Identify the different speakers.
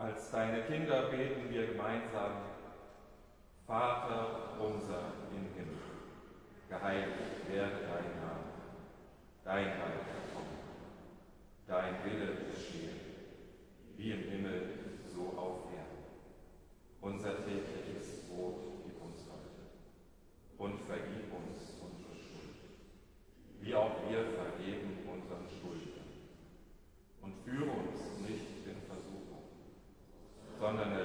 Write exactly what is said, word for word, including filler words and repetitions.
Speaker 1: Als deine Kinder beten wir gemeinsam: Vater unser im Himmel, geheiligt werde dein Name, dein Reich komme, dein Wille geschehe, wie im Himmel, so auf Erden. Unser tägliches Brot gib uns heute und vergib uns unsere Schuld, wie auch wir vergeben unseren Schuldnern. Und führe uns nicht in Versuchung, sondern